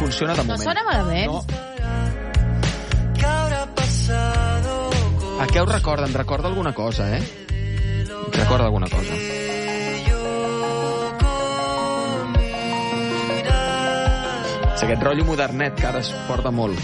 funciona de moment. No sona malament. No. A què us recorda? Em recorda alguna cosa, eh? Em recorda alguna cosa. És aquest rotllo modernet que ara es porta molt.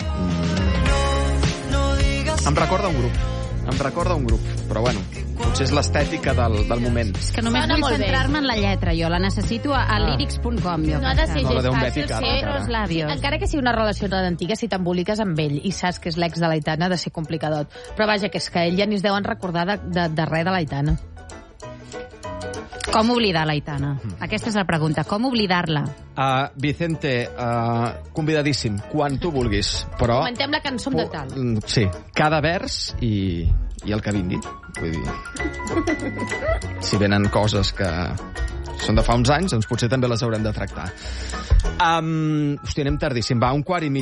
Em recorda un grup, però bueno, potser és l'estètica del moment. És que només vull centrar-me en la lletra, jo la necessito a lyrics.com. No ha de ser gens fàcil ser los labios. Encara que sigui una relació tan antiga, si t'emboliques amb ell i saps que és l'ex de l'Aitana, ha de ser complicadot. Però vaja, que és que ell ja ni es deuen recordar de res de l'Aitana. Com oblidar l'Aitana? Aquesta és la pregunta. Com oblidar-la? Vicente, convidadíssim, quan tu vulguis. Però Comentem la cançó amb detall. Sí, cada vers i el que vingui. Vull dir, si venen coses que són de fa uns anys, doncs potser també les haurem de tractar. Hòstia, anem tardíssim. Va,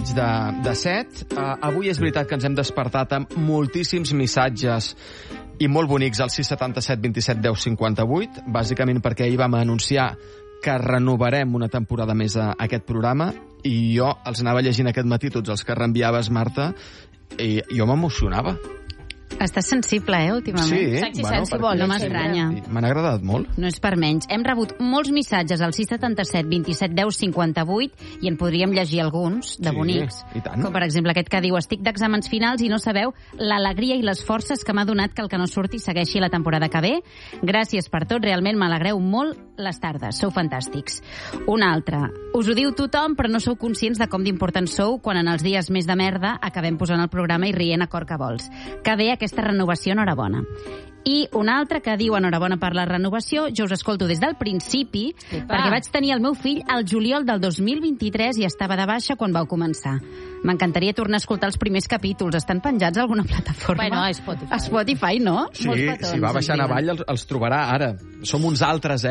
6:45. Avui és veritat que ens hem despertat amb moltíssims missatges i molt bonics al 677 27 10 58, bàsicament perquè ahir vam anunciar que renovarem una temporada més a aquest programa, i jo els anava llegint aquest matí tots els que reenviaves, Marta, i jo m'emocionava. Estàs sensible, últimament? Sí, Sexy sensible, no m'estranya. M'han agradat molt. No és per menys. Hem rebut molts missatges al 677 27 10 58 i en podríem llegir alguns de bonics. I tant. Com per exemple aquest que diu: estic d'exàmens finals i no sabeu l'alegria i les forces que m'ha donat que el que no surti segueixi la temporada que ve. Gràcies per tot, realment m'alegreu molt les tardes. Sou fantàstics. Un altre: us ho diu tothom, però no sou conscients de com d'importants sou quan en els dies més de merda acabem posant el programa i rient a cor que vols. Que bé aquesta renovació, enhorabona. I un altre que diu: enhorabona per la renovació, jo us escolto des del principi, perquè vaig tenir el meu fill al juliol del 2023 i estava de baixa quan vau començar. M'encantaria tornar a escoltar els primers capítols. Estan penjats a alguna plataforma? Bueno, a Spotify. A Spotify, no? Sí, si va baixant avall els trobarà ara. Som uns altres,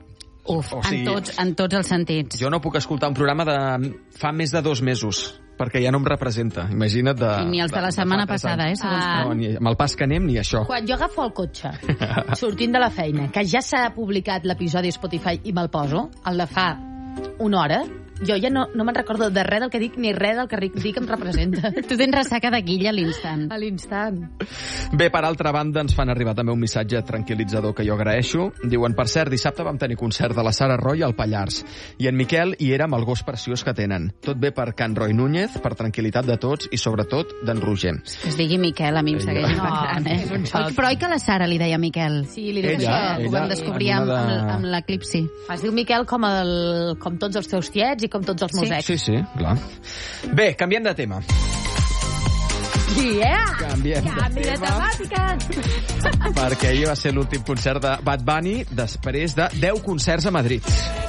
Uf, en tots els sentits. Jo no puc escoltar un programa de fa més de 2 mesos, perquè ja no em representa. Imagina't de... I ni els de la setmana passada, segons no, ni amb el pas que anem, ni això. Quan jo agafo el cotxe, sortint de la feina, que ja s'ha publicat l'episodi a Spotify i me'l poso, el de fa una hora, jo ja no me'n recordo de res del que dic, ni res del que dic em representa. Tu tens ressaca de guilla a l'instant. A l'instant. Bé, per altra banda, ens fan arribar també un missatge tranquil·litzador que jo agraeixo. Diuen: per cert, dissabte vam tenir concert de la Sara Roy al Pallars i en Miquel hi era amb el gos preciós que tenen. Tot bé per Can Roy Núñez, per tranquil·litat de tots i sobretot d'en Roger. Que es digui Miquel, a mi em segueix impactant, Però oi que la Sara li deia Miquel? Sí, li diu això. Ho vam descobrir amb l'eclipsi. Es diu Miquel com tots els teus tiets i com tots els meus ex. Sí, clar. Bé, canviem de tema. Canviem de temàtica. Perquè ahir va ser l'últim concert de Bad Bunny després de 10 concerts a Madrid.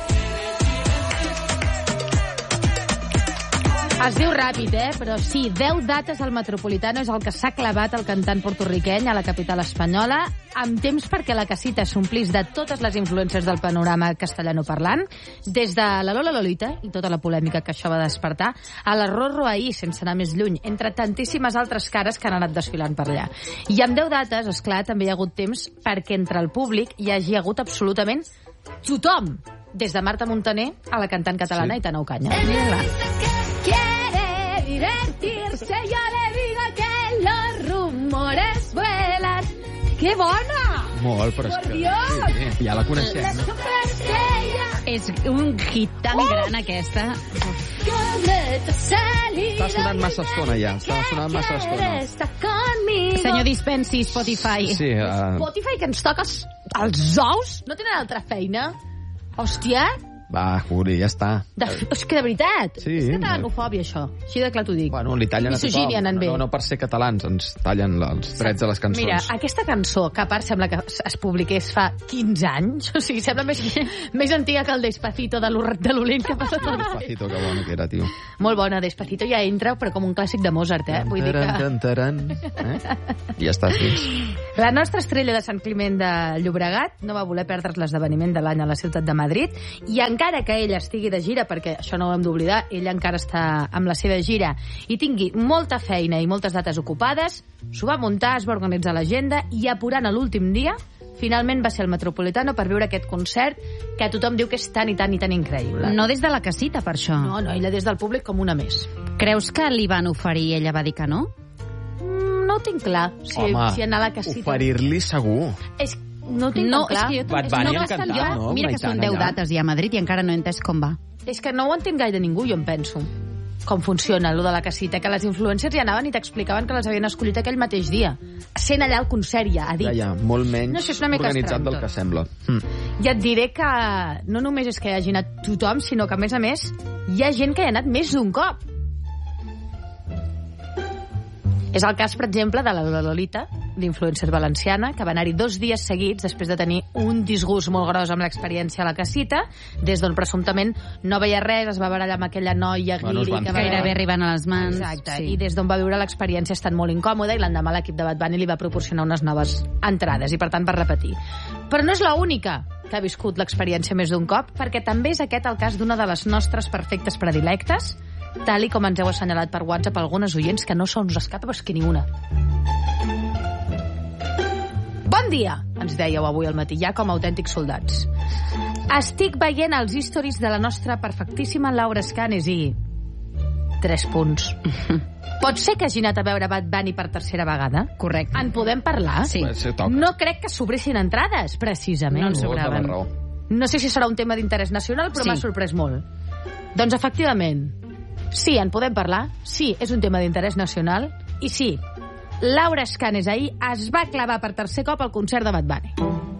Es diu ràpid, però sí, 10 dates al Metropolitano és el que s'ha clavat el cantant portorriqueny a la capital espanyola, amb temps perquè la casita s'omplís de totes les influències del panorama castellanoparlant, des de la Lola Lolita i tota la polèmica que això va despertar, a la Rorro ahir, sense anar més lluny, entre tantíssimes altres cares que han anat desfilant per allà. I amb 10 dates, esclar, també hi ha hagut temps perquè entre el públic hi hagi hagut absolutament tothom, des de Marta Montaner a la cantant catalana Aitana Ocaña. Quiere divertirse, yo le digo que los rumores vuelan. Que bona! Molt, però és que... Sí, ja la coneixem. És un hit tan gran, aquesta. Està sonant massa estona, ja. Està sonant massa estona. Senyor Dispensi, Spotify. Sí, Spotify, que ens toques els ous? No tenen altra feina? Hòstia... Va, Juli, ja està. És que de veritat, sí, és catalanofòbia, això. Així de clar t'ho dic. Bueno, li tallen a tothom. No per ser catalans, ens tallen els drets de les cançons. Mira, aquesta cançó, que a part sembla que es publiqués fa 15 anys, o sigui, sembla més antiga que el Despacito de l'Olent que passa tot. Despacito, que bona que era, tio. Molt bona, Despacito ja entra, però com un clàssic de Mozart, Vull dir que... Ja està, sí. La nostra estrella de Sant Climent de Llobregat no va voler perdre l'esdeveniment de l'any a la ciutat de Madrid, i encara que ella estigui de gira, perquè això no ho hem d'oblidar, ella encara està amb la seva gira i tingui molta feina i moltes dates ocupades, s'ho va muntar, es va organitzar l'agenda i apurant a l'últim dia finalment va ser el Metropolitano per veure aquest concert que tothom diu que és tan i tan i tan increïble. No des de la casita, per això. No, ella des del públic com una més. Creus que li van oferir i ella va dir que no? No ho tinc clar. Si anar a la casita... oferir-li segur. No ho tinc tan clar. És que jo Bad Bunny encantat, no? Mira que són 10 dates ja a Madrid i encara no he entès com va. És que no ho entén gaire ningú, jo em penso. Com funciona, allò de la casita, que les influencers hi anaven i t'explicaven que les havien escollit aquell mateix dia. Sent allà al concert ja, ha dit. Ja, molt menys No, això és una mica organitzat estrany, del que tot. sembla. I et diré que no només és que hi hagi anat tothom, sinó que, a més, hi ha gent que hi ha anat més d'un cop. És el cas, per exemple, de la Lolita, l'influencer valenciana, que va anar-hi 2 dies seguits després de tenir un disgust molt gros amb l'experiència a la casita, des d'on presumptament no veia res, es va barallar amb aquella noia lírica... Gairebé arribant a les mans. Exacte, i des d'on va viure l'experiència estant molt incòmoda i l'endemà l'equip de Bad Bunny li va proporcionar unes noves entrades i, per tant, va repetir. Però no és l'única que ha viscut l'experiència més d'un cop, perquè també és aquest el cas d'una de les nostres perfectes predilectes, tal i com ens heu assenyalat per WhatsApp algunes oients que no se'ns escapa però és que ni una. Bon dia, ens dèieu avui al matí, ja com a autèntics soldats. Estic veient els stories de la nostra perfectíssima Laura Escanes i... 3 punts. Pot ser que hagi anat a veure Bad Bunny per tercera vegada? Correcte. En podem parlar? Sí. No crec que s'obressin entrades, precisament. No en sobraven. No sé si serà un tema d'interès nacional, però m'ha sorprès molt. Doncs, efectivament, sí, en podem parlar. Sí, és un tema d'interès nacional. I sí, Laura Escanes ahir es va clavar per tercer cop al concert de Bad Bunny.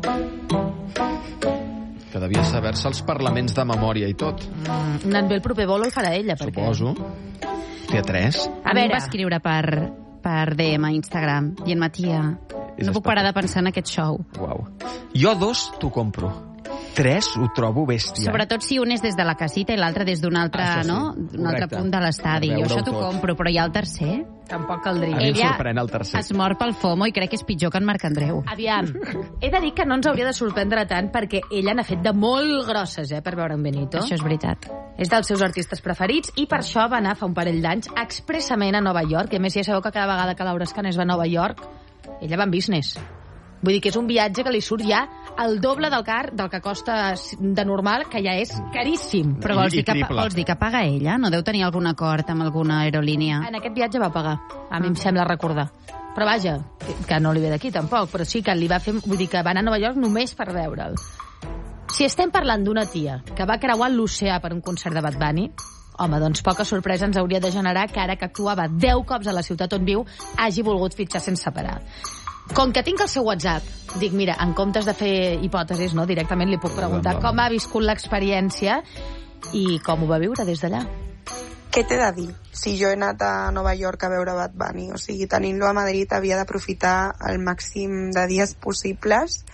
Que devia saber-se els parlaments de memòria i tot. Anant bé el proper bolo el farà ella, perquè... Suposo. Tia 3. A mi em va escriure per DM a Instagram i en Matia, no puc parar de pensar en aquest show. Uau. Jo 2 t'ho compro. 3 ho trobo bèstia. Sobretot si un és des de la casita i l'altre des d'un altre, sí. no? Un altre punt de l'estadi. Jo això t'ho compro, però hi ha el tercer. Tampoc caldria. A mi em sorprèn el tercer. Es mor pel FOMO i crec que és pitjor que en Marc Andreu. Aviam, he de dir que no ens hauria de sorprendre tant perquè ella n'ha fet de molt grosses, per veure en Benito. Això és veritat. És dels seus artistes preferits i per això va anar fa un parell d'anys expressament a Nova York. I a més ja sabeu que cada vegada que Laura Escanes va a Nova York, ella va en business. Vull dir que és un viatge que li surt ja el doble del que costa de normal, que ja és caríssim. Però vols dir que paga ella? No deu tenir algun acord amb alguna aerolínia? En aquest viatge va pagar, a mi em sembla recordar. Però vaja, que no li ve d'aquí tampoc, però sí que li va fer... Vull dir que va anar a Nova York només per veure'l. Si estem parlant d'una tia que va creuar l'oceà per un concert de Bad Bunny, home, doncs poca sorpresa ens hauria de generar que ara que actuava 10 cops a la ciutat on viu hagi volgut fitxar sense parar. Com que tinc el seu WhatsApp, dic, mira, en comptes de fer hipòtesis, no, directament li puc preguntar com ha viscut l'experiència i com ho va viure des d'allà. Què t'he de dir? Si jo he anat a Nova York a veure Bad Bunny, o sigui, tenint-lo a Madrid havia d'aprofitar el màxim de dies possibles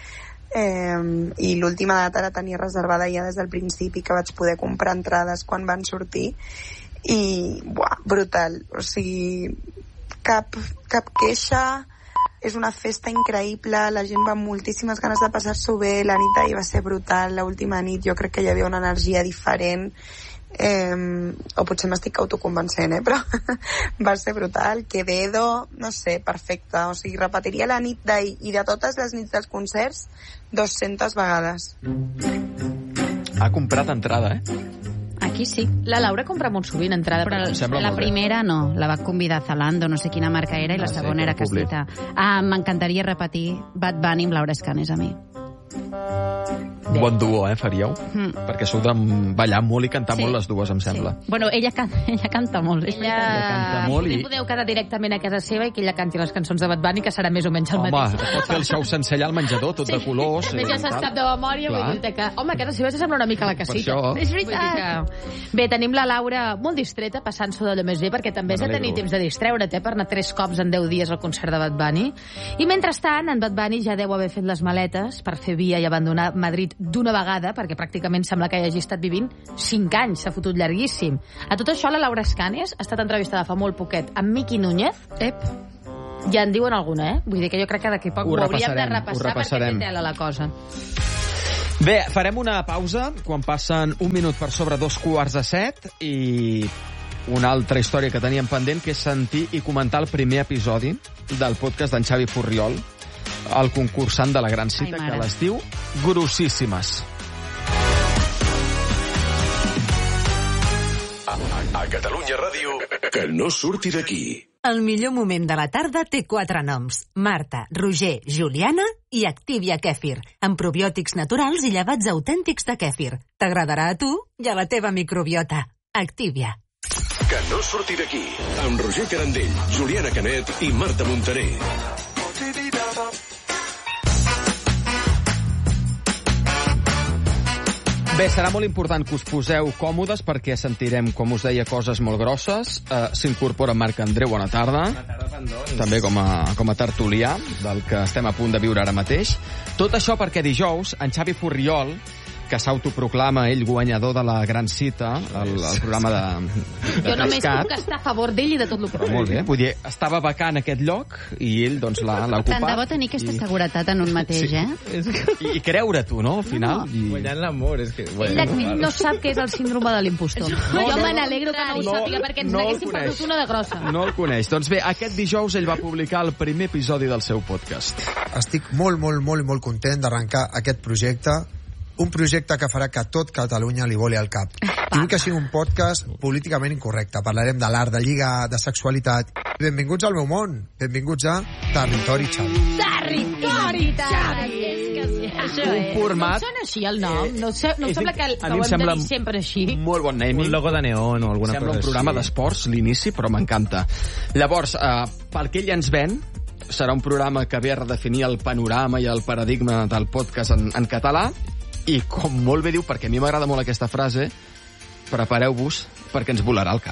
i l'última data la tenia reservada ja des del principi, que vaig poder comprar entrades quan van sortir i, brutal, o sigui, cap queixa. És una festa increïble, la gent va amb moltíssimes ganes de passar-s'ho bé, la nit d'ahir va ser brutal, l'última nit jo crec que hi havia una energia diferent, o potser m'estic autoconvencent, però va ser brutal. Quevedo, no sé, perfecte, o sigui, repetiria la nit d'ahir i de totes les nits dels concerts 200 vegades. Ha comprat entrada, Aquí sí. La Laura compra molt sovint entrada. Però la primera no, la va convidar Zalando, no sé quina marca era, i la segona era Casita. M'encantaria repetir Bad Bunny amb Laura Escanes a mi. Bon duo, faríeu? Perquè sou de ballar molt i cantar molt les dues, em sembla. Bueno, ella canta molt. Ella canta molt i... podeu quedar directament a casa seva i que ella canti les cançons de Bad Bunny, que serà més o menys el mateix. Home, pot fer el show sencer allà al menjador, tot de colors. A més ja s'ha de memòria, vull dir que... Home, a casa seva sembla una mica la casita. És veritat. Bé, tenim la Laura molt distreta, passant-s'ho d'allò més bé, perquè també has de tenir temps de distreure't, per anar 3 cops en 10 dies al concert de Bad Bunny. I mentrestant, en Bad Bunny ja deu haver fet les maletes per fer via i abandonar Madrid d'una vegada, perquè pràcticament sembla que hi hagi estat vivint 5 anys, s'ha fotut llarguíssim. A tot això, la Laura Escanes ha estat entrevistada fa molt poquet amb Miki Núñez. Ja en diuen alguna, Vull dir que jo crec que d'aquí poc ho hauríem de repassar perquè té tela la cosa. Bé, farem una pausa quan passen 1 minut per sobre 2:45 i una altra història que teníem pendent, que és sentir i comentar el primer episodi del podcast d'en Xavi Furriol, el concursant de la gran cita, Ai, mare. que les diu grossíssimes. A Catalunya Ràdio, que no surti d'aquí. El millor moment de la tarda té 4 noms. Marta, Roger, Juliana i Activia Kèfir, amb probiòtics naturals i llevats autèntics de kèfir. T'agradarà a tu i a la teva microbiota. Activia. Que no surti d'aquí. Amb Roger Carandell, Juliana Canet i Marta Montaner. Bé, serà molt important que us poseu còmodes perquè sentirem, com us deia, coses molt grosses. S'incorpora Marc Andreu, bona tarda. Bona tarda, Pandons. També com a tertulià del que estem a punt de viure ara mateix. Tot això perquè dijous en Xavi Furriol, que s'autoproclama ell guanyador de la gran cita, el programa de Jo només Pescat. puc estar a favor d'ell i de tot el Però programa. molt bé, vull dir, estava vacant aquest lloc i ell doncs l'ha ocupat. Tant de bo tenir aquesta seguretat en un mateix, I creure tu, no, al final? Guanyant l'amor, és que... Ell no sap què és el síndrome de l'impostor. Jo me n'alegro que no ho No, sàpiga, perquè ens no el n'haguéssim coneix. perdut una de grossa. No el coneix. Doncs bé, aquest dijous ell va publicar el primer episodi del seu podcast. Estic molt content d'arrencar aquest projecte, un projecte que farà que tot Catalunya li voli al cap. I vull que sigui un podcast políticament incorrecte. Parlarem de l'art de lligar, de sexualitat. Benvinguts al meu món. Benvinguts a Territori Xavi. Territori, Xavi! És que sí, això Un és. format- No sona així el nom? No em sembla que a mi ho em hem de sembla dir sempre així. Molt bon naming. Un logo de neon o alguna Sembla cosa un programa així. d'esports, l'inici, però m'encanta. Llavors, pel que ell ens ven, serà un programa que ve a redefinir el panorama i el paradigma del podcast en català, i com molt bé diu, perquè a mi m'agrada molt aquesta frase, prepareu-vos perquè ens volarà el cap.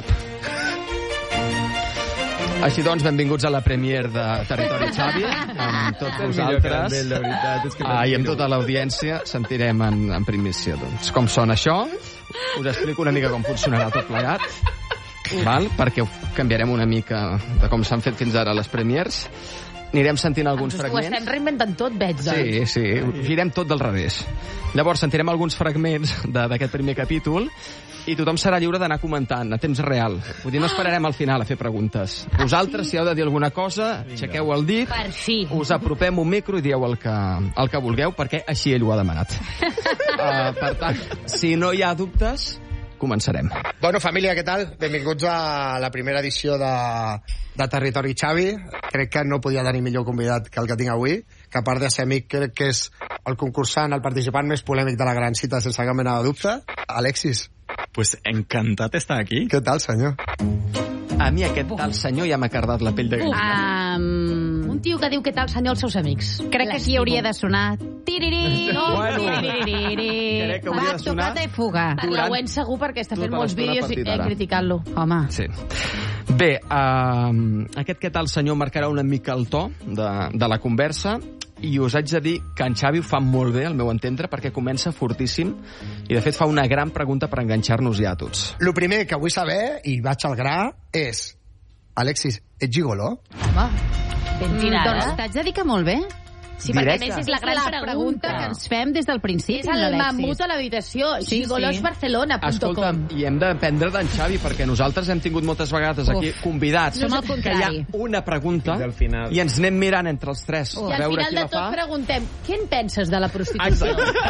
Així doncs, benvinguts a la premier de Territori Xavi, amb tots vosaltres. De veritat, és que I amb tota l'audiència sentirem en primícia doncs, com sona això. Us explico una mica com funcionarà tot plegat, val? Perquè ho canviarem una mica de com s'han fet fins ara les premiers. Anirem sentint alguns Ho fragments. estem reinventant tot, veig, doncs. Sí, girem tot del revés. Llavors sentirem alguns fragments d'aquest primer capítol i tothom serà lliure d'anar comentant a temps real. Vull dir, no esperarem al final a fer preguntes. Vosaltres, si heu de dir alguna cosa, aixequeu el dit, Per fi. us apropem un micro i dieu el que vulgueu, perquè així ell ho ha demanat. Per tant, si no hi ha dubtes, començarem. Bueno, família, què tal? Benvinguts a la primera edició de Territori Xavi. Crec que no podia tenir millor convidat que el que tinc avui, que a part de ser amic, crec que és el concursant, el participant més polèmic de la gran cita, sense cap mena de dubte. Alexis, Pues encantat estar aquí. què tal, senyor? A mi aquest tal senyor ja m'ha cardat la pell de gallina. Un tio que diu què tal senyor als seus amics. Crec que aquí hauria de sonar... Tiriri, Bueno, tiririri. crec que hauria Va, de sonar- tocata i fuga. Parleuent segur perquè està fent tota molts l'estona vídeos a partir i d'ara. criticant-lo. Home, Sí. Bé, aquest què tal senyor marcarà una mica el to de la conversa i us haig de dir que en Xavi ho fa molt bé, al meu entendre, perquè comença fortíssim i, de fet, fa una gran pregunta per enganxar-nos ja a tots. El primer que vull saber, i vaig al gra, és... Alexis, ets gigoló? Home, ben tirada. doncs t'haig de dir que molt bé. Sí, perquè a directe. més és la gran pregunta que ens fem des del principi. És el mamut a l'habitació, Sí, gigolosbarcelona.com. Escolta'm, i hem d'aprendre d'en Xavi, perquè nosaltres hem tingut moltes vegades aquí convidats Som al que hi ha contrari. una pregunta Fins al final. i ens anem mirant entre els tres I a al veure final qui de la tot fa. preguntem, què en penses de la prostitució?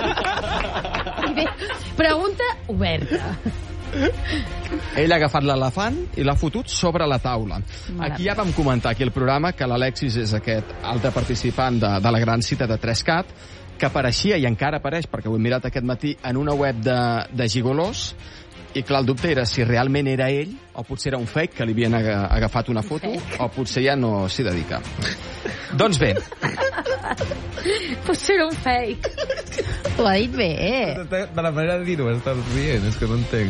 I bé, pregunta oberta. Ell ha agafat l'elefant i l'ha fotut sobre la taula. Aquí ja vam comentar aquí al programa que l'Alexis és aquest altre participant de la gran cita de 3CAT, que apareixia, i encara apareix, perquè ho he mirat aquest matí, en una web de gigolos, i clar, el dubte era si realment era ell, o potser era un fake, que li havien agafat una foto, o potser ja no s'hi dedica. Doncs bé, Potser era un fake. Ho ha dit bé. De la manera de dir-ho estàs rient, és que no entenc.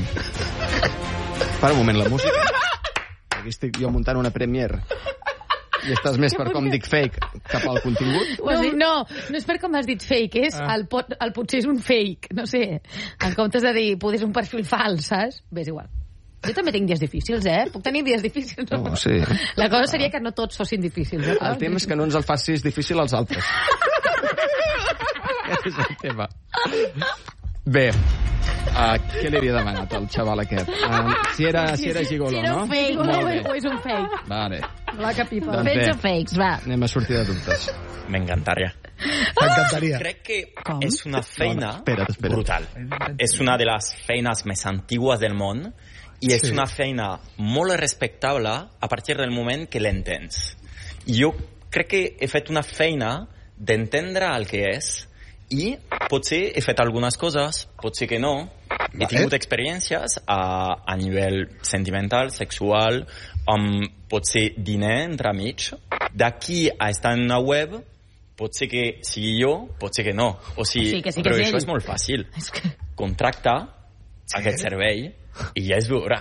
para un moment la música. Aquí estic jo muntant una premiere. I estàs més per com dic fake cap al contingut? No és per com has dit fake, és el potser és un fake, no sé. En comptes de dir, potser és un perfil fals, saps? Bé, és igual. Jo també tinc dies difícils, Puc tenir dies difícils. No, sí. La cosa seria que no tots fossin difícils. El tema és que no ens el facis difícil als altres. Aquest és el tema. Bé, Què li havia demanat al xaval aquest? Si era gigoló, era no? un fake, Molt bé. o és un fake. Vale. La capipa. Doncs Fakes bé. o fakes, va. Anem a sortir de dubtes. M'encantaria. T'encantaria. Crec que Com? és una feina Espera't. brutal. És una de les feines més antigues del món i és Sí. una feina molt respectable a partir del moment que l'entens. Jo crec que he fet una feina d'entendre el que és i potser he fet algunes coses, potser que no. He tingut experiències a nivell sentimental, sexual, potser diner entre amics. D'aquí a estar en una web, pot ser que sigui jo, pot ser que no. O sigui, Sí, que sí que però és això ell. és molt fàcil. És que... Contracta aquest servei i ja es veurà.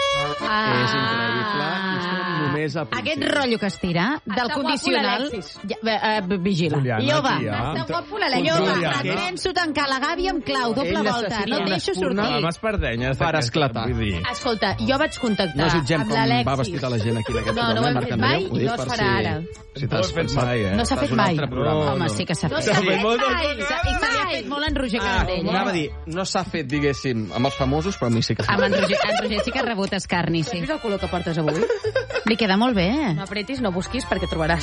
És increïble. I som només a principi. Aquest rotllo que es tira del Està condicional... guapo l'Alexis. Vigila. Juliana, Lloba. tia. Està guapo l'Alexis. Lloba, Juliana. et penso tancar la gàbia amb clau, doble Ell volta. necessita No et una deixo espurna. sortir. Amb espardenyes. Per esclatar. Vull dir... Escolta, jo vaig contactar No jutgem amb com l'Alexis. va vestida la gent aquí en aquest No, no programa, ho hem Marc fet Andreu. mai Ho i dic no es per farà ara. Si No ho t'has he fet pensat. mai, No s'ha Estàs fet un mai. altre programa. Home, sí que s'ha No fet. s'ha fet molt mai. I s'havia fet molt en Roger Ah, Cardell. anava a dir, no s'ha fet, diguéssim, amb els famosos, però a mi sí que s'ha Amb en fet. Roger sí que ha rebut escarni, Has sí. vist el color que portes avui? Li queda molt bé. No apretis, no busquis, perquè trobaràs.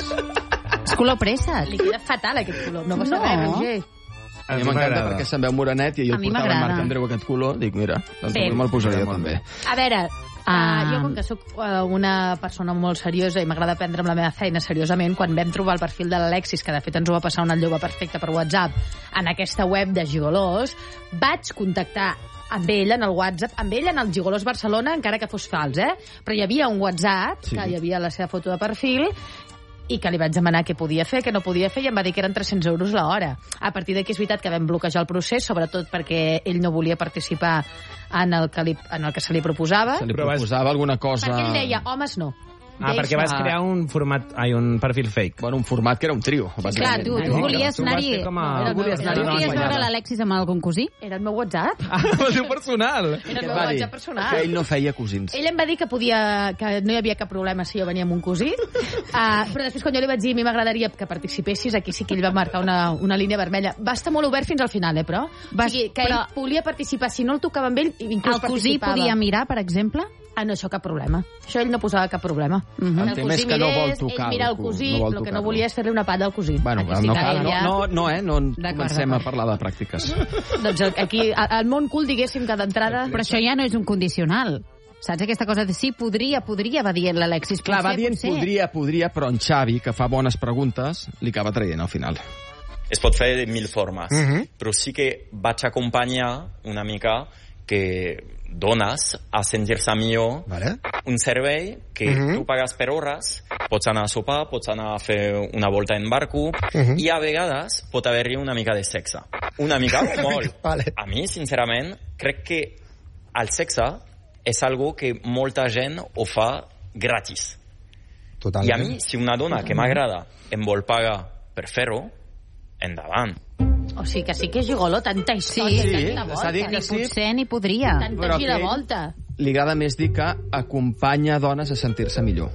És color pressa. Li queda fatal, aquest color. No passa No. res, Roger. A mi m'encanta perquè se'n veu morenet i A el mi portava en m'agrada. Marc Andreu aquest color. Dic, mira, doncs Bé. avui me'l posaria jo també. A veure, Ah. jo com que sóc una persona molt seriosa i m'agrada prendre'm la meva feina seriosament, quan vam trobar el perfil de l'Alexis, que de fet ens ho va passar una lloba perfecta per WhatsApp, en aquesta web de gigolós, vaig contactar amb ell en el WhatsApp, amb ell en el Gigolós Barcelona, encara que fos fals, però hi havia un WhatsApp, Sí. que hi havia la seva foto de perfil, i que li vaig demanar què podia fer, què no podia fer, i em va dir que eren 300 euros l'hora. A partir d'aquí és veritat que vam bloquejar el procés, sobretot perquè ell no volia participar en el que se li proposava, Se li Però vas- proposava alguna cosa... perquè ell deia, homes no. perquè vas crear un un perfil fake. Bueno, un format que era un trio. Clar, tu Sí, volies tu vas anar-hi... fer com a- Tu volies veure l'Alexis amb algun cosí? Era el meu WhatsApp. El seu personal. Era el Què meu va dir? WhatsApp personal. Que ell no feia cosins. Ell em va dir que no hi havia cap problema si jo venia amb un cosí, però després quan jo li vaig dir a mi m'agradaria que participessis, aquí sí que ell va marcar una línia vermella. Va estar molt obert fins al final, però... O sigui, que ell volia participar, si no el tocava amb ell, inclús El cosí participava. podia mirar, per exemple? Ah, no, això cap problema. Això ell no posava cap problema. El tema és que no vol mirés, tocar ell mira el el cosí, no vol el que no tocar-lo. volia és fer-li una palla al cosí. Bueno, Aquí no sí que cal, ell ja- no D'acord, comencem a d'acord. parlar de pràctiques. Doncs aquí, al món cool, diguéssim, que d'entrada... Però això ja no és un condicional. Saps aquesta cosa de sí, podria, va dient l'Alexis. Clar, va potser, dient potser. podria, però en Xavi, que fa bones preguntes, li acaba traient al final. Es pot fer de mil formes, però sí que vaig acompanyar una mica que dones a sentir-se millor Vale. un servei que tu pagues per hores, pots anar a sopar, pots anar a fer una volta en barco, i a vegades pot haver-hi una mica de sexe. Una mica o molt. Vale. A mi, sincerament, crec que el sexe és algo que molta gent ho fa gratis. I a Totalment. mi, si una dona que m'agrada em vol pagar per fer-ho, endavant. O sigui que sí que és gigoló, tanta història, sí, tanta s'ha dit volta. que Ni sí. potser ni podria. Tanta Però giravolta. Li agrada més dir que acompanya dones a sentir-se millor.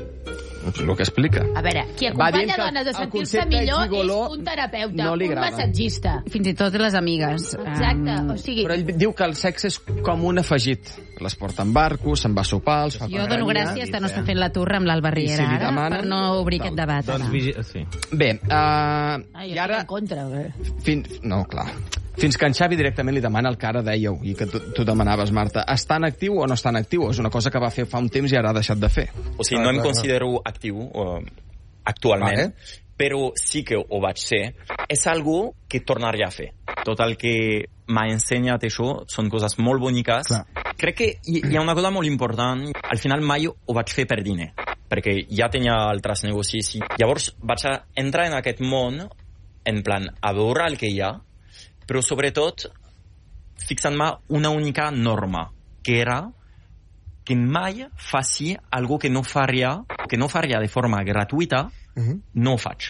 És el que explica. A veure, qui Va dient acompanya que dones a el sentir-se concepte millor gigoló és un terapeuta, no li un agrada. massatgista. Fins i tot les amigues. Exacte, o sigui... Però ell diu que el sexe és com un afegit. Les porta en barco, se'n va a sopar, els fa Jo dono gràcies de no estar fent la turra amb l'Alba I si Riera li ara, demanen, per no obrir aquest debat. Doncs sí. Bé, Ai, jo i ara... estic en contra. No, clar. Fins que en Xavi directament li demana el que ara dèieu, i que tu demanaves, Marta, està en actiu o no està en actiu? És una cosa que va fer fa un temps i ara ha deixat de fer. O sigui, no em considero actiu actualment, Vale. però sí que ho vaig ser. És algo que tornaria a fer. Tot el que m'ha ensenyat això són coses molt boniques. Clar. Crec que hi ha una cosa molt important. Al final mai ho vaig fer per diner, perquè ja tenia altres negocis. I llavors vaig entrar en aquest món en plan a veure el que hi ha, però sobretot fixant-me una única norma, que era que mai faci algo que no faria de forma gratuïta, no ho faig.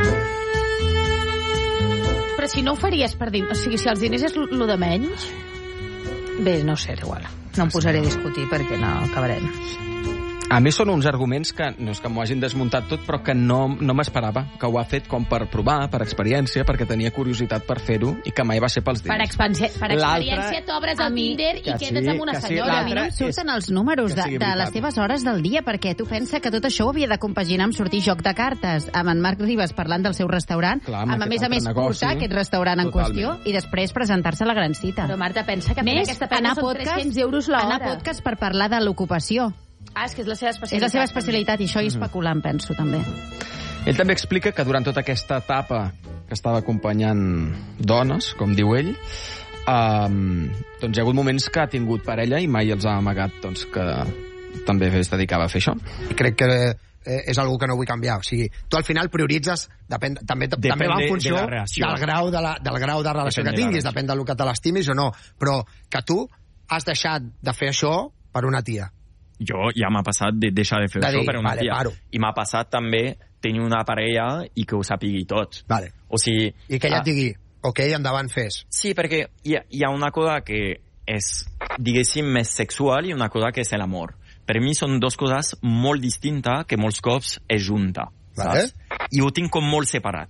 Però si no ho faries per dir... O sigui, si els diners és lo de menys... Bé, no sé, igual. No em posaré a discutir perquè no acabarem. A més, són uns arguments que no és que m'ho hagin desmuntat tot, però que no m'esperava, que ho ha fet com per provar, per experiència, perquè tenia curiositat per fer-ho i que mai va ser pels diners. Per experiència t'obres al Tinder i quedes amb una senyora. A mi no em surten els números de les teves hores del dia, perquè tu pensa que tot això ho havia de compaginar amb sortir Joc de Cartes, amb en Marc Ribas parlant del seu restaurant, amb a més portar aquest restaurant en qüestió i després presentar-se a la gran cita. Però Marta, pensa que aquesta pena són 300 euros l'hora. Anar a podcast per parlar de l'ocupació. És que és la seva especialitat. És la seva especialitat i això hi especulant, penso, també. Ell també explica que durant tota aquesta etapa que estava acompanyant dones, com diu ell, doncs hi ha hagut moments que ha tingut parella i mai els ha amagat que també es dedicava a fer això. I crec que és algo que no vull canviar. O sigui, tu al final prioritzes, també va en funció del grau de relació que tinguis, depèn del que te l'estimis o no, però que tu has deixat de fer això per una tia. Jo ja m'ha passat de deixar de fer això per una tia. I m'ha passat també tenir una parella i que ho sapigui tots. O sigui, i que ella et digui, ok, endavant, fes. Sí, perquè hi ha una cosa que és, diguéssim, més sexual i una cosa que és l'amor. Per mi són dues coses molt distintes que molts cops es junta, saps? I ho tinc com molt separat.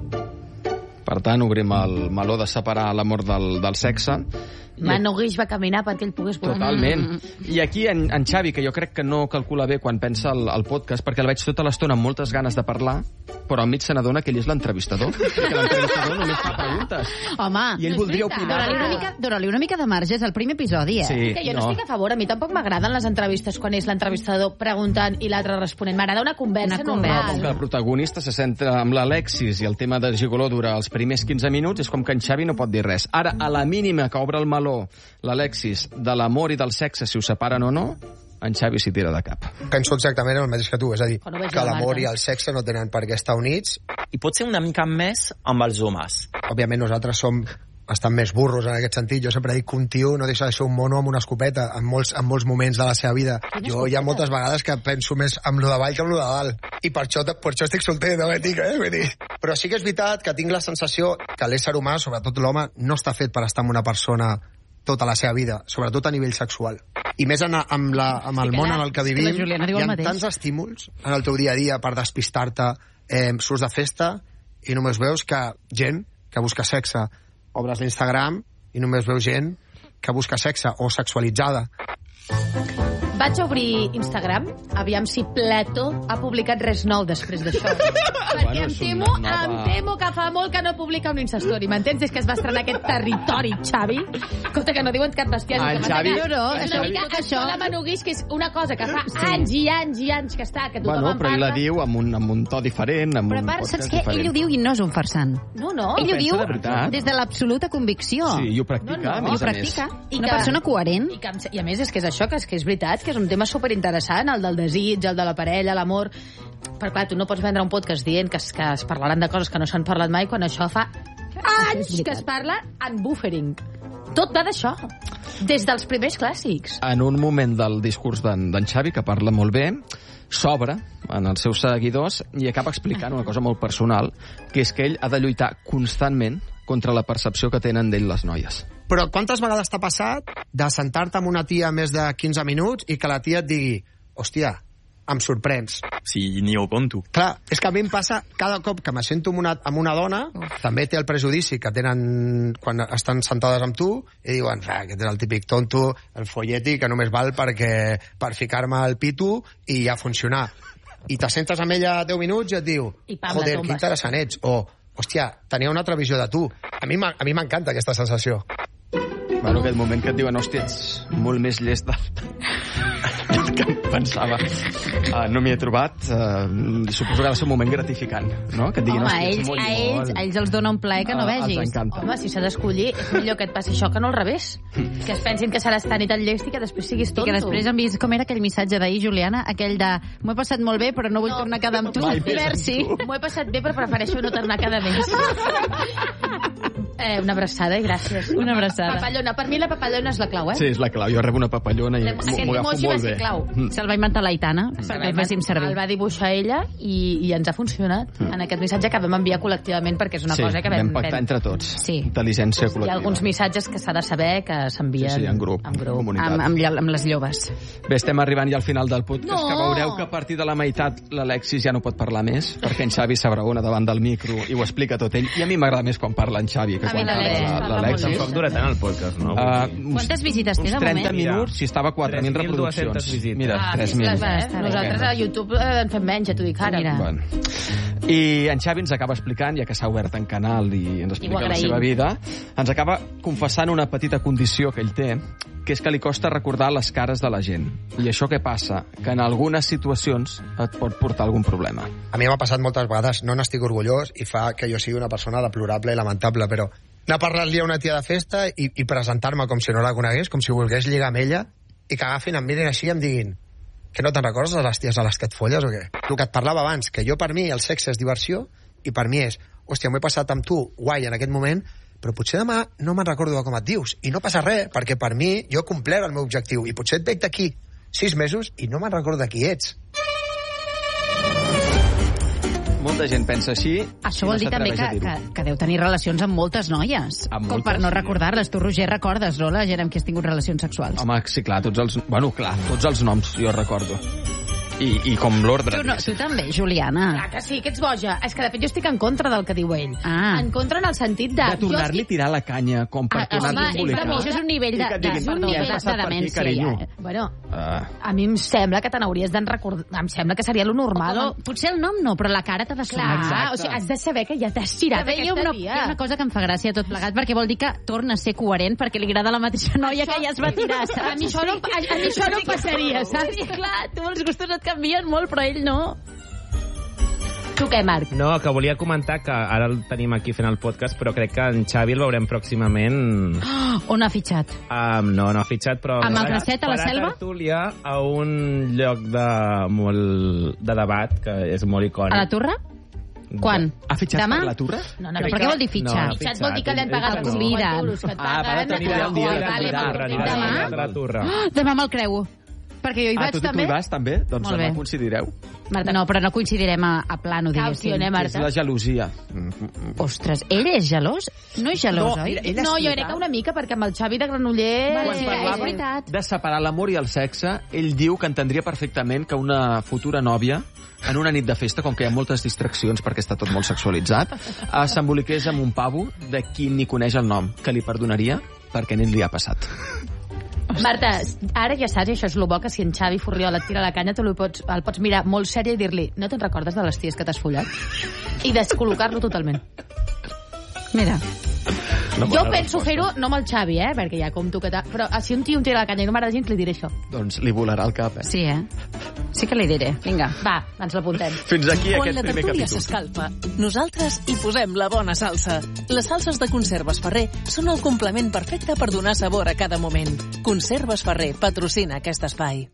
Per tant, obrim el meló de separar l'amor del sexe. Manu Guix va caminar perquè ell pogués volar. Totalment. I aquí en Xavi, que jo crec que no calcula bé quan pensa el podcast, perquè el veig tota l'estona amb moltes ganes de parlar, però al mig se n'adona que ell és l'entrevistador. Que l'entrevistador només fa preguntes. Home, i ell voldria opinar. Dóna-li una mica de marge, és el primer episodi, Sí, que jo no estic a favor. A mi tampoc m'agraden les entrevistes quan és l'entrevistador preguntant i l'altre responent. M'agrada una conversa normal. Com que el protagonista se centra amb l'Alexis i el tema de Gigoló dura els primers 15 minuts, és com que en Xavi no pot dir res. Ara, a la mínima que obre el meló l'Alexis de l'amor i del sexe, si ho separen o no, en Xavi s'hi tira de cap. Penso exactament el mateix que tu, és a dir, que l'amor i el sexe no tenen per què estar units. I pot ser una mica més amb els homes. Òbviament nosaltres som bastant més burros en aquest sentit. Jo sempre dic que un tio no deixa de ser un mono amb una escopeta en molts moments de la seva vida. Jo hi ha moltes vegades que penso més amb lo de baix que amb lo de dalt. I per això estic solter, no dic, vull dir. Però sí que és veritat que tinc la sensació que l'ésser humà, sobretot l'home, no està fet per estar amb una persona tota la seva vida, sobretot a nivell sexual. I més amb el món en el que vivim, hi ha tants estímuls en el teu dia a dia per despistar-te, surts de festa i només veus que gent que busca sexe, obres l'Instagram i només veus gent que busca sexe o sexualitzada. Vaig obrir Instagram, aviam si Plató ha publicat res nou després d'això. Perquè em temo que fa molt que no publica un Instastory. M'entens? És que es va estrenar aquest territori, Xavi. Escolta, que no diuen cap bestial. Xavi... És una mica això de Manu Guix, que és una cosa que fa anys i anys i anys que està, que tothom en però ell parla. la diu amb un to diferent, amb un podcast saps què? diferent. Ell ho diu i no és un farsant. No. Ell ho diu des de l'absoluta convicció. Sí, i ho practica, a més a més. Una persona coherent. I a més és que és això, que és veritat, que és un tema superinteressant, el del desig, el de la parella, l'amor. Però clar, tu no pots vendre un podcast dient que es parlaran de coses que no s'han parlat mai quan això fa anys que es parla en buffering. Tot va d'això, des dels primers clàssics. En un moment del discurs d'en Xavi, que parla molt bé, s'obre en els seus seguidors i acaba explicant una cosa molt personal, que és que ell ha de lluitar constantment contra la percepció que tenen d'ell les noies. Però quantes vegades t'ha passat de sentar-te amb una tia més de 15 minuts i que la tia et digui, hòstia, em sorprens. Sí, ni ho conto. Clar, és que a mi em passa cada cop que me sento amb una dona, també té el prejudici que tenen quan estan sentades amb tu i diuen, aquest és el típic tonto, el folleti que només val per ficar-me el pito i ja funcionar. I te sentes amb ella 10 minuts i et diu, joder, que interessant ets, o hòstia, tenia una altra visió de tu. A mi m'encanta aquesta sensació. Bueno, aquest moment que et diuen, hòstia, ets molt més llest del que em pensava. No m'hi he trobat. Suposo que ha de ser un moment gratificant, no? Que et diguin, hòstia, ets molt llest. A ells els dona un plaer que no vegis. Els encanta. Home, si s'ha d'escollir, és millor que et passi això que no al revés. Que es pensin que seràs tan i tan llest i que després siguis tonto. I que després han vist com era aquell missatge d'ahir, Juliana, aquell de m'ho he passat molt bé però no vull tornar a quedar amb tu. Merci. M'ho he passat bé però prefereixo no tornar a quedar més. Una abraçada i gràcies. Una abraçada. Papallona. Per mi la papallona és la clau, Sí, és la clau. Jo rebo una papallona i Aquest m'ho agafo emoji va molt ser bé. clau. Se'l va inventar l'Aitana, perquè el féssim servir. El va dibuixar ella i ens ha funcionat en aquest missatge que vam enviar col·lectivament perquè és una cosa que vam pactar entre tots. Sí. Intel·ligència Hi ha col·lectiva. alguns missatges que s'ha de saber que s'envien Sí, en grup, comunitat. Amb les lloves. Bé, estem arribant ja al final del podcast, No! que veureu que a partir de la meitat l'Alexis ja no pot parlar més, perquè en Xavi s'abraona davant del micro i ho explica tot ell. I a mi m'agrada més quan parla en Xavi que A mi quan l'Alexis parla parla l'Alexis. molt Tampoc dura tant el podcast, no? Quantes visites té Uns de 30 moment? minuts, si estava a 4.000 reproduccions. 3.200 visites. Mira, 3.000. Nosaltres a YouTube en fem menys, ja t'ho dic ara. Mira. Bueno. I en Xavi ens acaba explicant, ja que s'ha obert en canal i ens explica la agraïm. seva vida, ens acaba confessant una petita condició que ell té, que és que li costa recordar les cares de la gent. I això què passa? Que en algunes situacions et pot portar algun problema. A mi m'ha passat moltes vegades, no n'estic orgullós i fa que jo sigui una persona deplorable i lamentable, però anar a parlar-li a una tia de festa i presentar-me com si no la conegués, com si volgués lligar amb ella, i que agafin, em mirin així i em diguin que no te'n recordes de les ties a les que et folles o què? El que et parlava abans, que jo per mi el sexe és diversió i per mi és, hòstia, m'ho he passat amb tu, guai, en aquest moment, però potser demà no me'n recordo de com et dius i no passa res, perquè per mi jo he complert el meu objectiu i potser et veig d'aquí 6 mesos i no me'n recordo de qui ets. Molta gent pensa així. Això vol dir també que deu tenir relacions amb moltes noies. Amb com moltes, per no sí. recordar-les. Tu, Roger, recordes, no, la gent amb qui has tingut relacions sexuals? Home, sí, clar, tots els noms jo recordo. I com l'ordre. Tu també, Juliana. Clar que sí, que ets boja. És que, de fet, jo estic en contra del que diu ell. Ah. En contra en el sentit de... De tornar-li a tirar la canya, com per tornar-li a embolicar. Això és un nivell de demència. Carinyo. Ja. Bueno, a mi em sembla que te n'hauries d'en recordar... Em sembla que seria lo normal. Potser el nom no, però la cara t'ha de sonar. Clar, o sigui, has de saber que ja t'has tirat Hi ha una cosa que em fa gràcia tot plegat, perquè vol dir que torna a ser coherent perquè li agrada la mateixa noia que ja es va tirar, saps? A mi això no passaria, saps? Clar, tu els gustos et canvien molt, però ell no. Tu què, Marc? No, que volia comentar que ara el tenim aquí fent el podcast, però crec que en Xavi el veurem pròximament... On ha fitxat? No ha fitxat, però... Amb el Grasset a la Selva? Farà tertúlia a un lloc de debat que és molt icònic. A la Torre? Quan? Ha fitxat Demà? per la Torre? No, però per què vol dir fitxar? No, Fitxat vol dir que li han pagat el conviden. euros que et paguen. va de tenir un dia de Demà? de la Torre. Demà me'l creu. Perquè jo hi vaig Tu també. hi vas també? Doncs Molt demà bé. coincidireu. Marta, no, però no coincidirem a plano, diguéssim. És la gelosia. Ostres, ell és gelós? No és gelós, No, oi? ell No, jo crec que una mica, perquè amb el Xavi de Granoller... Vale, sí, és parlava veritat. de separar l'amor i el sexe, ell diu que entendria perfectament que una futura nòvia en una nit de festa, com que hi ha moltes distraccions perquè està tot molt sexualitzat, s'emboliqués amb un pavo de qui ni coneix el nom, que li perdonaria perquè ni li ha passat. Marta, ara ja saps, i això és lo bo, que si en Xavi Furriola et tira la canya, tu el pots mirar molt sèrio i dir-li, no te'n recordes de les ties que t'has follat? I descol·locar-lo totalment. Mira. Jo penso fer-ho, no amb el Xavi, perquè ja compto que... Però si un tio em tira la canya i no m'agrada gens, li diré això. Doncs li volarà el cap, Sí, Sí que li diré. Vinga. Va, ens l'apuntem. Fins aquí Quan aquest la primer tertúlia capítol. s'escalfa, nosaltres hi posem la bona salsa. Les salses de Conserves Ferrer són el complement perfecte per donar sabor a cada moment. Conserves Ferrer patrocina aquest espai.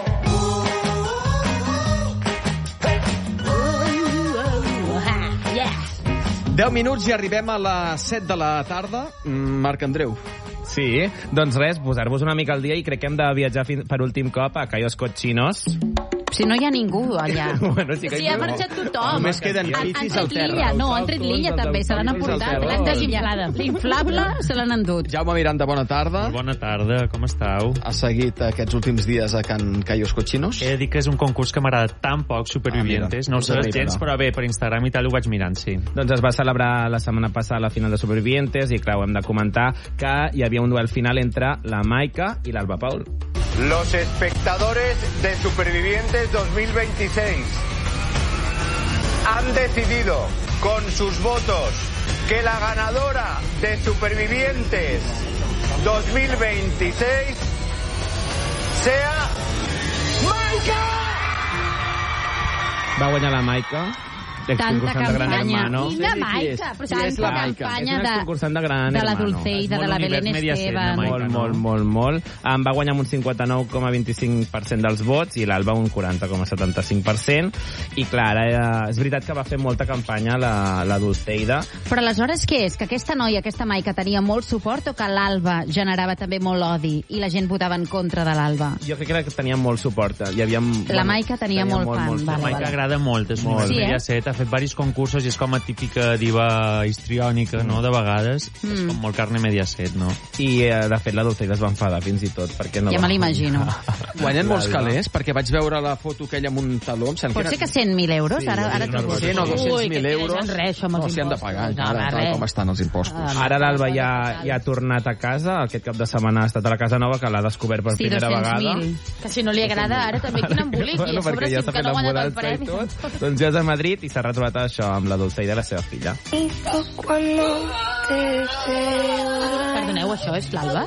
10 minuts i arribem a les 7 de la tarda. Marc Andreu. Sí, doncs res, posar-vos una mica al dia i crec que hem de viatjar per últim cop a Cayos Cochinos. Si no hi ha ningú allà. Bueno, sí que Si ha marxat tothom. Només queden bicis al terra. Han tret l'illa també, se l'han aportat. L'han desinflada. L'inflable se l'han endut. Jaume Miranda, bona tarda. Bona tarda, com esteu? Ha seguit aquests últims dies a Can Cayos Cochinos? He de dir que és un concurs que m'agrada tan poc, Supervivientes. No ho sé gens, però bé, per Instagram i tal ho vaig mirant, sí. Doncs es va celebrar la setmana passada la final de Supervivientes i, clar, ho hem de comentar que hi havia un duel final entre la Maica i l'Alba Paul. Los espectadores de Supervivientes 2026 han decidido con sus votos que la ganadora de Supervivientes 2026 sea Maica. Va guanyar la Maica L'exconcursant de Gran Hermano. Quina Maica! Però és la Maica. campanya És una exconcursant de Gran de la Hermano. Dulceida, de la Belén Esteban. Molt. Va guanyar amb un 59,25% dels vots i l'Alba un 40,75%. I clar, ara és veritat que va fer molta campanya la Dulceida. Però aleshores què és? Que aquesta noia, aquesta Maica, tenia molt suport o que l'Alba generava també molt odi i la gent votava en contra de l'Alba? Jo crec que tenia molt suport. La Maica tenia molt fan. La Maica agrada molt, és un Mediaset, ha fet diversos concursos i és com a típica diva histriònica, no?, de vegades. És com molt carne Mediaset, no? I, de fet, la Dulceida es va enfadar fins i tot, perquè no ja me l'imagino. Guanyen molts calés, perquè vaig veure la foto aquella amb un taló. Pot ser que 100.000 euros? Sí, ara no, 100 o 200.000 euros. No, s'hi han de pagar, encara, tal com estan els impostos. Ara l'Alba ja ha tornat a casa, aquest cap de setmana ha estat a la Casa Nova, que l'ha descobert per primera vegada. Que si no li agrada, ara també quin embolic, i a sobre sí que no ha guanyat el premi. Doncs ja és a Madrid i s'ha retrobat això amb la Dulceida i la seva filla. Perdoneu, això és l'Alba?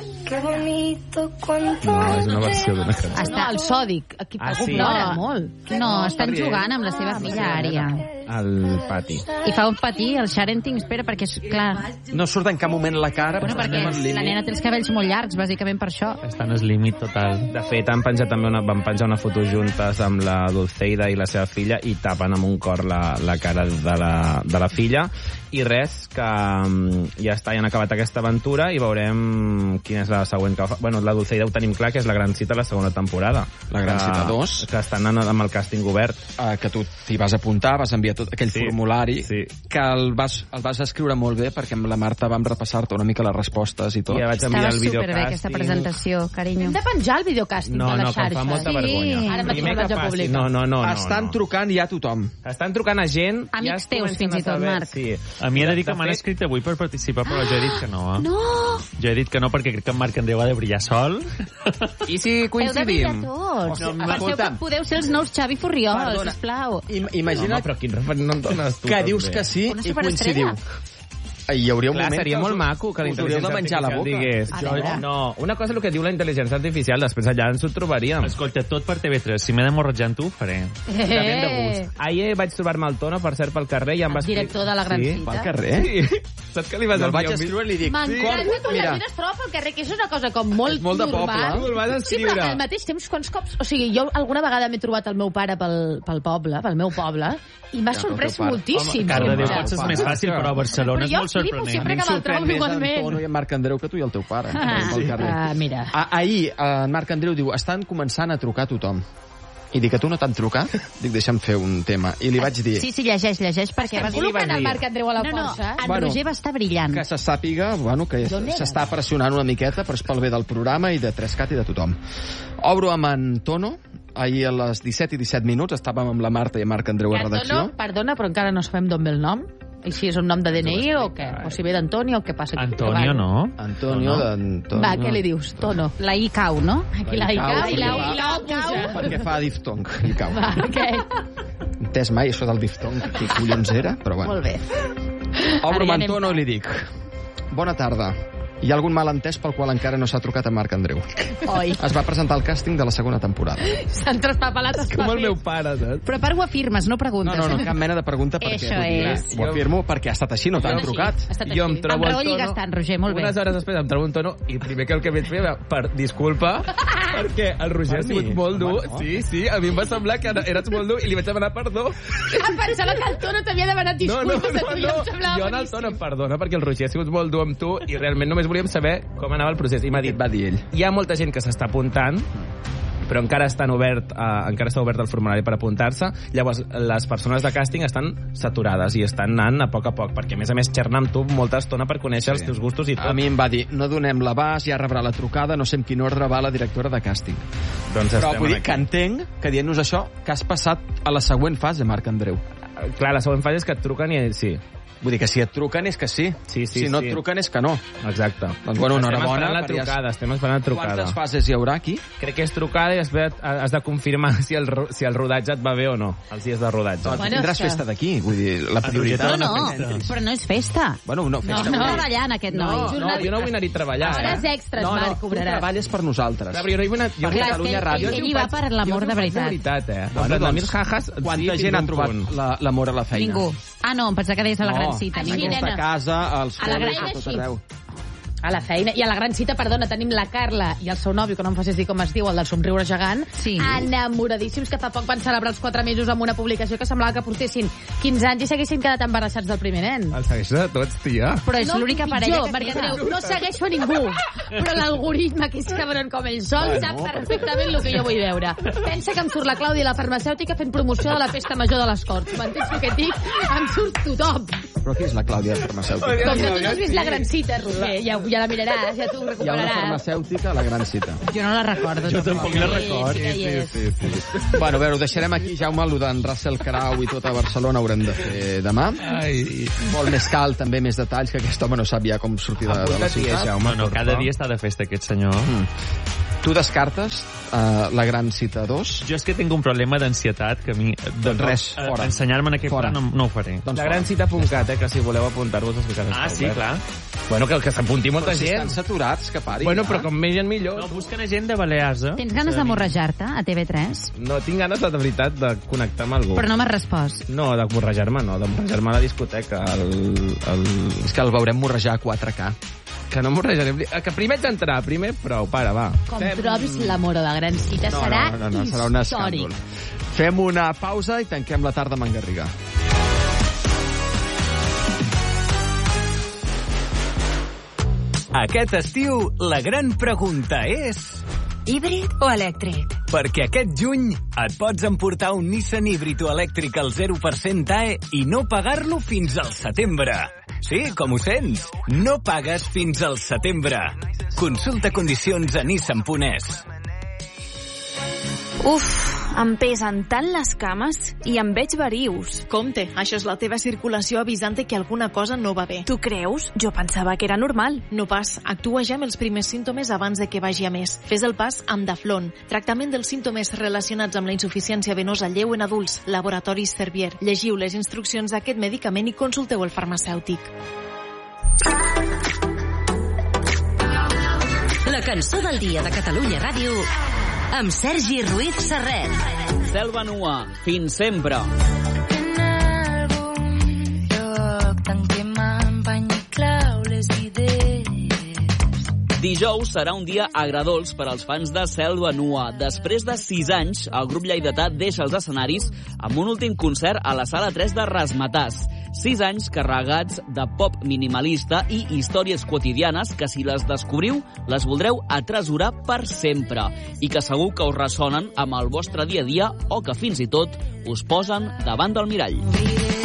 No, és una versió d'una cançó. Està al Sòdic. Aquí plora molt. No, estan jugant amb la seva filla Ària. Al pati. I fa un patí, el Sharenting, espera, perquè és clar... No surt en cap moment la cara. Bueno, perquè la nena té els cabells molt llargs, bàsicament per això. Estan al límit total. De fet, van penjar una foto juntes amb la Dulceida i la seva filla i tapen amb un cor la cara de la filla. I res, que ja està, ja han acabat aquesta aventura i veurem quina és la següent que fa. Bueno, la Dulceida ho tenim clar, que és la gran cita a la segona temporada. La gran cita 2. Que estan amb el càsting obert. Que tu t'hi vas apuntar, vas enviar tot aquell formulari, que el vas escriure molt bé, perquè amb la Marta vam repassar-te una mica les respostes i tot. I ja vaig enviar el videocàsting. Estava superbé aquesta presentació, carinyo. Hem de penjar el videocàsting de les xarxes. No, que em fa molta vergonya. Ara mateix el vaig a publicar. No. Estan trucant ja a tothom. Estan trucant a gent... Amics teus, fins i tot, Marc. Sí. A mi he de dir que m'han escrit avui per participar, però jo he dit que no. No! Jo he dit que no, perquè crec que en Marc Andreu ha de brillar sol. I si coincidim? Podeu ser els nous Xavi Furriol, sisplau. Imagina't... Però quin referent no em dones tu? Que dius que sí i coincidiu. Hi hauria un moment seria molt maco que la intel·ligència artificial digués... No, una cosa és el que diu la intel·ligència artificial, després allà ens ho trobaríem. Escolta, tot per TV3. Si m'he d'emborratjar amb tu, ho faré. Depèn de gust. Ahir vaig trobar-me el Tono, per cert, pel carrer i em va... Director de la gran cita. Pel carrer? Sí. Saps que li vas enviar? El vaig escriure i li dic... M'encanta quan la gent es troba pel carrer, que és una cosa com molt de poble. Ho vas escriure. Sí, però al mateix temps, quants cops... O sigui, jo alguna vegada m'he trobat el meu pare pel poble, pel meu poble, i m'ha sorprès moltíssim. Cardedeu potser és més fàcil, però a Barcelona és molt sorprenent. Sorprèn més Antonio i en Marc Andreu que tu i el teu pare. Mira. Ahir en Marc Andreu diu, estan començant a trucar a tothom. I dic, que tu no t'han trucat? Dic, deixa'm fer un tema. I li vaig dir... Sí, llegeix, perquè... Col·loquen el Marc Andreu a la força. En Roger va estar brillant. Que se sàpiga, que s'està pressionant una miqueta, però és pel bé del programa i de 3CAT i de tothom. Obro amb en Tono. Ahir a les 17 i 17 minuts estàvem amb la Marta i Marc Andreu a redacció. Perdona, però encara no sabem d'on ve el nom. I si és un nom de DNI o què? O si ve d'Antonio o què passa? Antonio, no? Antonio. Va, què li dius? Tono. La I cau, no? Aquí la I cau i la U cau. Perquè fa diftong, I cau. Va, què? Entès mai això del diftong, que collons era, però bueno. Molt bé. Obro amb en Tono i li dic, bona tarda. Hi ha algun malentès pel qual encara no s'ha trucat a Marc Andreu. Oi. Es va presentar al càsting de la segona temporada. S'han traspapelat els papers. Com el meu pare, saps? Però per ho afirmes, no preguntes. No, cap mena de pregunta perquè... Això és. Ho afirmo perquè ha estat així, no t'han trucat. Jo em trobo el Tono... Roger, molt bé. Unes hores després em trobo un Tono i primer que el que vaig fer per disculpa perquè el Roger ha sigut molt dur. Sí, a mi em va semblar que eres molt dur i li vaig demanar perdó. Pensava que el Tono t'havia demanat disculpes. No. Jo en el Tono em perdona perquè el Roger ha sigut molt dur amb tu i realment només volíem saber com anava el procés. I m'ha dit, va dir ell, hi ha molta gent que s'està apuntant, però encara està obert el formulari per apuntar-se. Llavors, les persones de càsting estan saturades i estan anant a poc, perquè a més xernar amb tu molta estona per conèixer els teus gustos i tot. A mi em va dir, no donem l'abast, ja rebrà la trucada, no sé en quin ordre va la directora de càsting. Doncs però vull dir que entenc que dient-nos això, que has passat a la següent fase, Marc Andreu. Clar, la següent fase és que et truquen i sí. Vull dir que si et truquen és que sí. Si no et truquen és que no. Exacte. Doncs bueno, enhorabona. Estem esperant la trucada. Quantes fases hi haurà aquí? Crec que és trucada i després has de confirmar si el rodatge et va bé o no, els dies de rodatge. Doncs tindràs festa d'aquí, vull dir, la prioritat... No, però no és festa. Bueno, no, festa. No treballant, aquest noi. No, jo no vull anar-hi a treballar. Hores extres, Marc, cobraràs. Tu treballes per nosaltres. Però jo no hi vull anar... Jo a Catalunya Ràdio... Ell hi va per l'amor de veritat. Bueno, doncs, quanta gent ha trobat l'amor a la feina? Ningú. Ah, no, em pensava que deies a la gran cita. Ningú. A casa, als col·les, a tot arreu. A la feina. I a la gran cita, perdona, tenim la Carla i el seu nòvio, que no em facis dir com es diu, el del somriure gegant, enamoradíssims, que fa poc van celebrar els 4 mesos amb una publicació que semblava que portessin 15 anys i s'haguessin quedat embarassats del primer nen. El segueixes a tots, tia. Però és l'única parella que perquè no segueixo a ningú, però l'algoritme, que és cabron com ell sol, sap perfectament el que jo vull veure. Pensa que em surt la Clàudia, la farmacèutica, fent promoció de la festa major de les Corts. M'entens el que et dic? Em surt tothom. Però qui és la Clàudia, farmacèutica? Com que tu no has vist la gran cita, Roger, ja la miraràs, ja tu recuperaràs. Hi ha una farmacèutica a la gran cita. Jo no la recordo. Jo tampoc la recordo. Sí. Bueno, a veure, ho deixarem aquí, Jaume, el d'en Russell Crowe i tot a Barcelona haurem de fer demà. Molt més cal, també més detalls, que aquest home no sap ja com sortir de la ciutat. Jaume, no, cada dia està de festa aquest senyor. Tu descartes la gran cita 2? Jo és que tinc un problema d'ansietat que a mi... Doncs res, fora. Ensenyar-me en aquest pla no ho faré. Doncs la gran cita.cat, que si voleu apuntar-vos... Sí, clar. Bueno, que s'apunti molta gent. Però si estan saturats, que parin. Bueno, però com més gent millor. No, busquen gent de Balears, eh? Tens ganes de morrejar-te a TV3? No, tinc ganes, de veritat, de connectar amb algú. Però no m'has respost. No, de morrejar-me no, de morrejar-me a la discoteca. És que el veurem morrejar a 4K. Que no morrejarem... Que primer ets entrar, primer prou, para, va. Com trobis l'amor a la gran cita, serà històric. Serà un escàndol. Fem una pausa i tanquem la tarda amb en Garriga. Aquest estiu, la gran pregunta és... Híbrid o elèctric? Perquè aquest juny et pots emportar un Nissan híbrid o elèctric al 0% AE i no pagar-lo fins al setembre. Sí, com ho sents? No pagues fins al setembre. Consulta condicions a nissan.es. Uf, em pesen tant les cames i em veig verius. Compte, això és la teva circulació avisant que alguna cosa no va bé. Tu creus? Jo pensava que era normal. No pas, actua ja amb els primers símptomes abans de que vagi a més. Fes el pas amb Daflon, tractament dels símptomes relacionats amb la insuficiència venosa lleu en adults, Laboratoris Servier. Llegiu les instruccions d'aquest medicament i consulteu el farmacèutic. La cançó del dia de Catalunya Ràdio amb Sergi Ruiz Serret. Selva nua, fins sempre. En algun lloc tant que m'empanyi clau les idees. Dijous serà un dia agradolç per als fans de Selva nua. Després de 6 anys, el grup lleidatà deixa els escenaris amb un últim concert a la Sala 3 de Razzmatazz. 6 anys carregats de pop minimalista i històries quotidianes que, si les descobriu, les voldreu atresorar per sempre i que segur que us ressonen amb el vostre dia a dia o que fins i tot us posen davant del mirall.